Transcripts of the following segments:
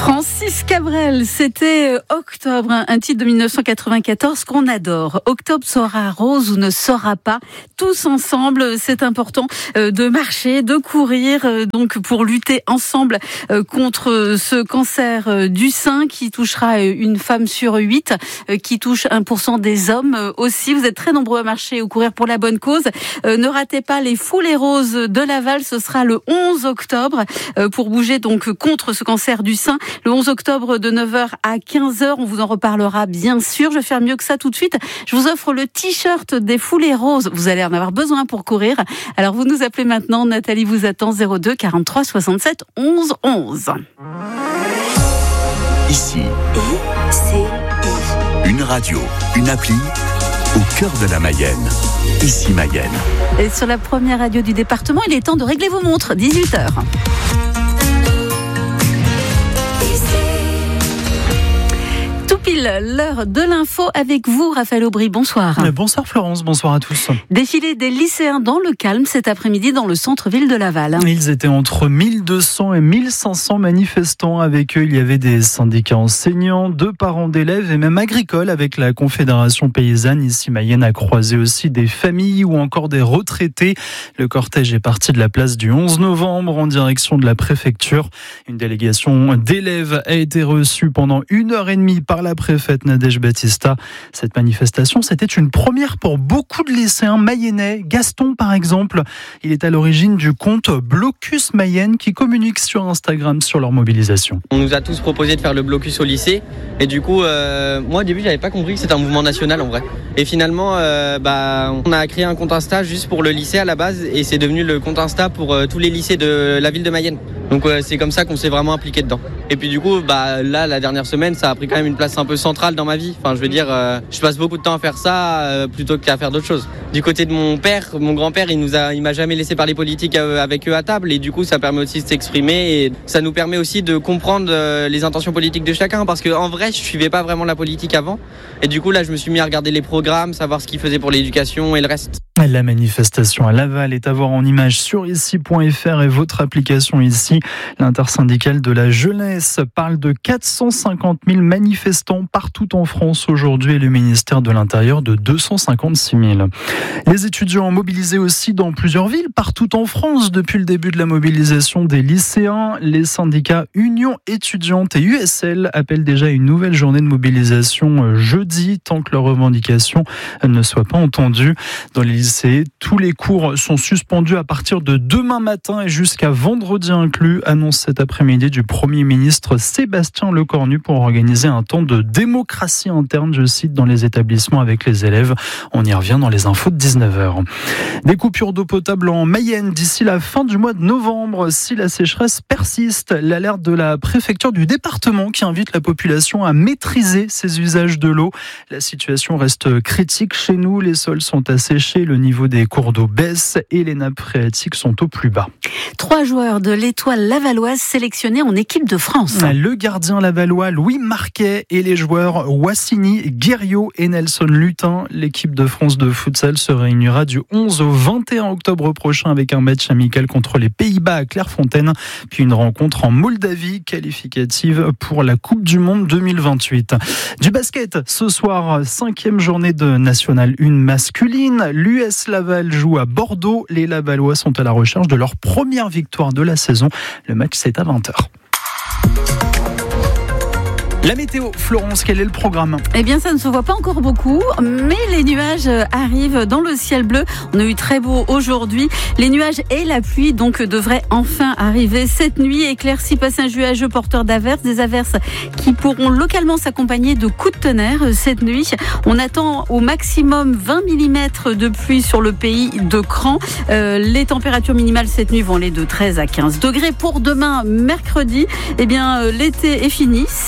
Francis Cabrel, c'était Octobre, un titre de 1994 qu'on adore. Octobre sera rose ou ne sera pas. Tous ensemble, c'est important de marcher, de courir, donc pour lutter ensemble contre ce cancer du sein qui touchera une femme sur 8, qui touche 1% des hommes aussi. Vous êtes très nombreux à marcher ou courir pour la bonne cause. Ne ratez pas les Foulées Roses de Laval, ce sera le 11 octobre pour bouger donc contre ce cancer du sein. Le 11 octobre de 9h à 15h, on vous en reparlera bien sûr. Je vais faire mieux que ça tout de suite. Je vous offre le t-shirt des Foulées Roses. Vous allez en avoir besoin pour courir. Alors vous nous appelez maintenant. Nathalie vous attend 02 43 67 11 11. Ici, une radio, une appli au cœur de la Mayenne. Ici Mayenne. Et sur la première radio du département, il est temps de régler vos montres. 18h. L'heure de l'info avec vous, Raphaël Aubry. Bonsoir. Bonsoir Florence, bonsoir à tous. Défilé des lycéens dans le calme cet après-midi dans le centre-ville de Laval. Ils étaient entre 1200 et 1500 manifestants. Avec eux, il y avait des syndicats enseignants, de parents d'élèves et même agricoles avec la Confédération paysanne. Ici, Mayenne a croisé aussi des familles ou encore des retraités. Le cortège est parti de la place du 11 novembre en direction de la préfecture. Une délégation d'élèves a été reçue pendant 1h30 par la préfète Nadège Batista. Cette manifestation, c'était une première pour beaucoup de lycéens mayennais. Gaston, par exemple, il est à l'origine du compte Blocus Mayenne qui communique sur Instagram sur leur mobilisation. On nous a tous proposé de faire le blocus au lycée et du coup, moi au début, j'avais pas compris que c'était un mouvement national en vrai. Et finalement, on a créé un compte Insta juste pour le lycée à la base et c'est devenu le compte Insta pour tous les lycées de la ville de Mayenne. Donc c'est comme ça qu'on s'est vraiment impliqué dedans. Et puis du coup, là, la dernière semaine, ça a pris quand même une place un peu centrale dans ma vie. Enfin, je veux dire, je passe beaucoup de temps à faire ça plutôt qu'à faire d'autres choses. Du côté de mon père, mon grand-père, il m'a jamais laissé parler politique avec eux à table et du coup, ça permet aussi de s'exprimer et ça nous permet aussi de comprendre les intentions politiques de chacun parce qu'en vrai, je suivais pas vraiment la politique avant et du coup, là, je me suis mis à regarder les programmes, savoir ce qu'ils faisaient pour l'éducation et le reste. La manifestation à Laval est à voir en images sur ici.fr et votre application ici. L'intersyndicale de la jeunesse parle de 450 000 manifestants partout en France aujourd'hui et le ministère de l'Intérieur de 256 000. Les étudiants mobilisés aussi dans plusieurs villes partout en France depuis le début de la mobilisation des lycéens. Les syndicats Union étudiante et USL appellent déjà une nouvelle journée de mobilisation jeudi tant que leurs revendications ne soient pas entendues. Dans les lycées, tous les cours sont suspendus à partir de demain matin et jusqu'à vendredi inclus, annonce cet après-midi du Premier ministre Sébastien Lecornu pour organiser un temps de démocratie interne, je cite, dans les établissements avec les élèves. On y revient dans les infos de 19h. Des coupures d'eau potable en Mayenne d'ici la fin du mois de novembre. Si la sécheresse persiste, l'alerte de la préfecture du département qui invite la population à maîtriser ses usages de l'eau. La situation reste critique chez nous. Les sols sont asséchés, le niveau des cours d'eau baisse et les nappes phréatiques sont au plus bas. 3 joueurs de l'Étoile lavalloise sélectionnés en équipe de France. Le gardien lavallois Louis Marquet et les joueurs Wassini, Guerriot et Nelson Lutin. L'équipe de France de futsal se réunira du 11 au 21 octobre prochain avec un match amical contre les Pays-Bas à Clairefontaine, puis une rencontre en Moldavie qualificative pour la Coupe du Monde 2028. Du basket, ce soir, 5e journée de National 1 masculine. L'US Laval joue à Bordeaux. Les Lavallois sont à la recherche de leur première victoire de la saison. Le match, c'est à 20h. La météo, Florence, quel est le programme ? Eh bien, ça ne se voit pas encore beaucoup, mais les nuages arrivent dans le ciel bleu. On a eu très beau aujourd'hui. Les nuages et la pluie, donc, devraient enfin arriver cette nuit. Éclaircies, passages nuageux, porteurs d'averses. Des averses qui pourront localement s'accompagner de coups de tonnerre cette nuit. On attend au maximum 20 mm de pluie sur le pays de Cran. Les températures minimales cette nuit vont aller de 13 à 15 degrés. Pour demain, mercredi, eh bien, l'été est fini. C'est juste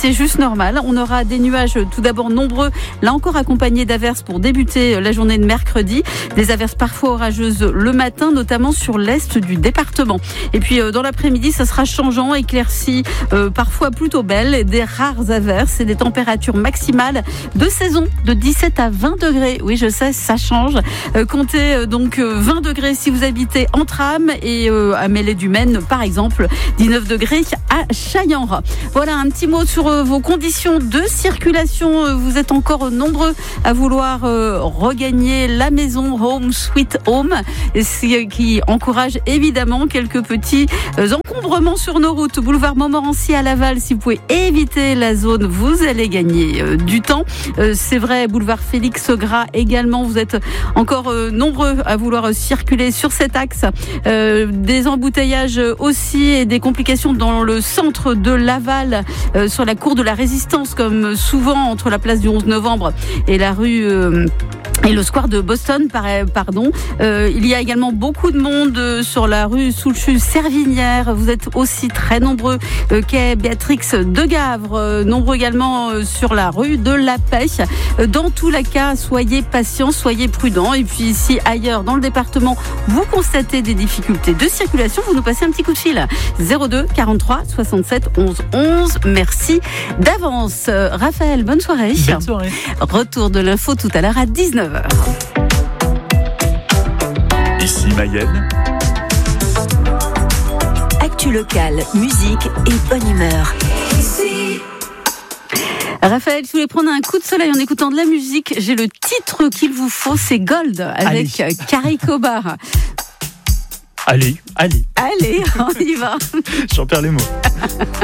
normal. On aura des nuages tout d'abord nombreux, là encore accompagnés d'averses pour débuter la journée de mercredi. Des averses parfois orageuses le matin, notamment sur l'est du département. Et puis dans l'après-midi, ça sera changeant, éclairci, parfois plutôt belle, des rares averses et des températures maximales de saison de 17 à 20 degrés. Oui, je sais, ça change. Comptez donc 20 degrés si vous habitez en tram et à Mêlée-du-Maine, par exemple, 19 degrés à Chaillanra. Voilà un petit mot sur vos conditions de circulation. Vous êtes encore nombreux à vouloir regagner la maison Home Sweet Home, ce qui encourage évidemment quelques petits encombrements sur nos routes. Boulevard Montmorency à Laval, si vous pouvez éviter la zone, vous allez gagner du temps. C'est vrai, boulevard Félix Gras également, vous êtes encore nombreux à vouloir circuler sur cet axe. Des embouteillages aussi et des complications dans le centre de Laval, sur la cour de la Résistance, comme souvent entre la place du 11 novembre et la rue... et le square de Boston, pardon. Il y a également beaucoup de monde sur la rue Souchu-Servinière. Vous êtes aussi très nombreux quai Béatrix de Gavre. Nombreux également sur la rue de la Paix. Dans tous les cas, soyez patients, soyez prudents. Et puis si ailleurs dans le département, vous constatez des difficultés de circulation, vous nous passez un petit coup de fil. 02 43 67 11 11. Merci d'avance. Raphaël, bonne soirée. Bonne soirée. Retour de l'info tout à l'heure à 19h. Ici Mayenne. Actu locale, musique et bonne humeur. Raphaël, si vous voulez prendre un coup de soleil en écoutant de la musique, j'ai le titre qu'il vous faut, c'est Gold avec Carrie Cobar. Allez, Allez, on y va. j'en perds les mots.